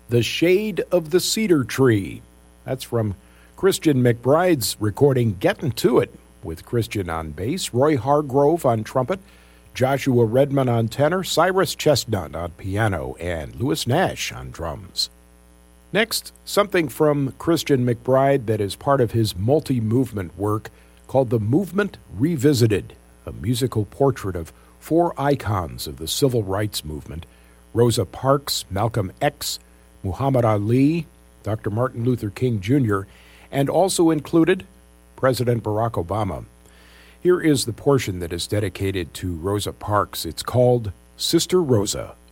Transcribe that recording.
The Shade of the Cedar Tree. That's from Christian McBride's recording Gettin' to It, with Christian on bass, Roy Hargrove on trumpet, Joshua Redman on tenor, Cyrus Chestnut on piano, and Louis Nash on drums. Next, something from Christian McBride that is part of his multi-movement work called The Movement Revisited, a musical portrait of 4 icons of the civil rights movement: Rosa Parks, Malcolm X, Muhammad Ali, Dr. Martin Luther King Jr., and also included President Barack Obama. Here is the portion that is dedicated to Rosa Parks. It's called Sister Rosa.